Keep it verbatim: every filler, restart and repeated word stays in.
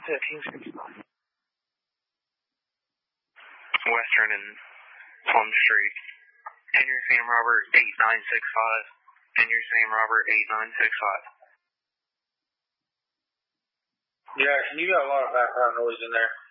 fifteen sixty-five. Western and Plum Street. Henry Sam Robert eight nine six five. Henry Sam Robert eight nine six five. Yeah, can you got a lot of background noise in there?